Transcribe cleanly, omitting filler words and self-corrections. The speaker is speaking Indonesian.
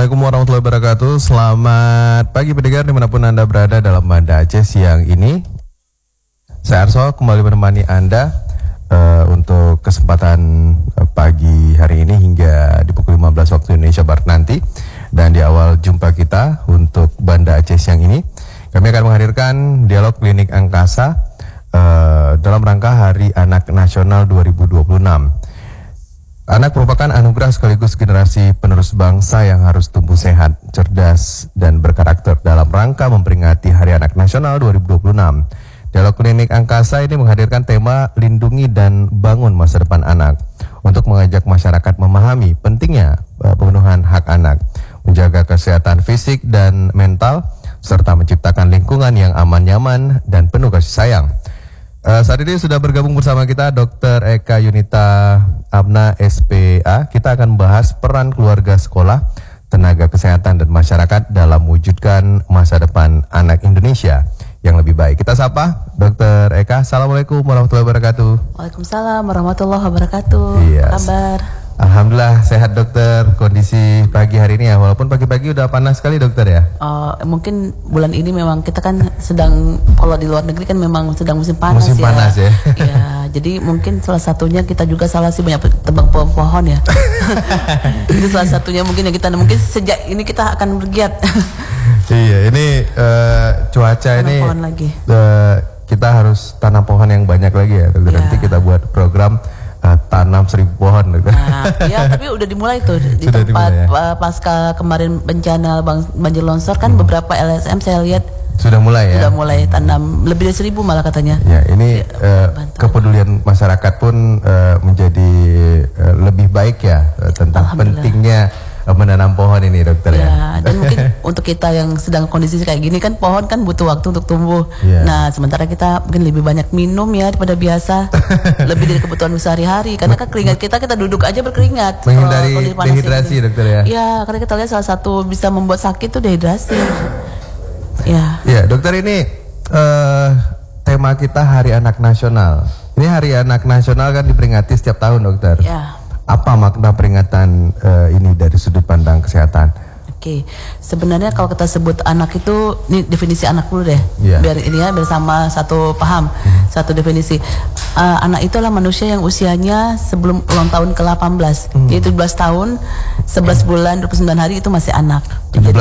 Assalamualaikum warahmatullahi wabarakatuh. Selamat pagi pendengar dimanapun Anda berada dalam Banda Aceh siang ini. Saya Arso kembali menemani Anda untuk kesempatan pagi hari ini hingga di pukul 15 waktu Indonesia Barat nanti. Dan di awal jumpa kita untuk Banda Aceh siang ini, kami akan menghadirkan dialog klinik angkasa dalam rangka Hari Anak Nasional 2026. Anak merupakan anugerah sekaligus generasi penerus bangsa yang harus tumbuh sehat, cerdas, dan berkarakter dalam rangka memperingati Hari Anak Nasional 2026. Dialog klinik angkasa ini menghadirkan tema lindungi dan bangun masa depan anak untuk mengajak masyarakat memahami pentingnya pemenuhan hak anak, menjaga kesehatan fisik dan mental, serta menciptakan lingkungan yang aman, nyaman, dan penuh kasih sayang. Saat ini sudah bergabung bersama kita Dr. Eka Yunita Abna SPA. Kita akan membahas peran keluarga, sekolah, tenaga kesehatan, dan masyarakat dalam mewujudkan masa depan anak Indonesia yang lebih baik. Kita sapa Dr. Eka. Assalamualaikum warahmatullahi wabarakatuh. Waalaikumsalam warahmatullahi wabarakatuh. Iya. Apa kabar? Alhamdulillah sehat dokter. Kondisi pagi hari ini ya, walaupun pagi-pagi udah panas sekali dokter ya. Mungkin bulan ini memang kita kan sedang, kalau di luar negeri kan memang sedang musim panas. Musim panas ya. Ya, jadi mungkin salah satunya kita juga salah sih banyak tebang pohon ya. Itu salah satunya mungkin yang kita mungkin sejak ini kita akan bergiat. Iya, ini cuaca tanam ini pohon lagi. Kita harus tanam pohon yang banyak lagi ya dokter. Ya. Nanti kita buat program tanam 1000 pohon dokter. Nah, ya tapi udah dimulai tuh di Sudah tempat dimulai, ya? pasca kemarin bencana banjir longsor kan beberapa LSM saya lihat Sudah mulai ya. sudah mulai tanam lebih dari 1000 malah katanya. Ya, ini kepedulian masyarakat pun menjadi lebih baik ya tentang pentingnya menanam pohon ini dokter ya. Ya, dan mungkin untuk kita yang sedang kondisi kayak gini kan pohon kan butuh waktu untuk tumbuh. Ya. Nah, sementara kita mungkin lebih banyak minum ya daripada biasa. Lebih dari kebutuhan sehari-hari karena kan keringat kita duduk aja berkeringat. Menghindari kalau panas dehidrasi gitu. dokter ya. Ya, karena kita lihat salah satu bisa membuat sakit tuh dehidrasi. Ya. Ya, dokter ini tema kita Hari Anak Nasional. Ini Hari Anak Nasional kan diperingati setiap tahun dokter. Ya. Apa makna peringatan ini dari sudut pandang kesehatan? Oke, sebenarnya kalau kita sebut anak itu, ini definisi anak dulu deh, biar ini ya bersama satu paham, satu definisi. Anak itu adalah manusia yang usianya sebelum ulang tahun ke-18, yaitu 17 tahun, 11 bulan, 29 hari itu masih anak. 17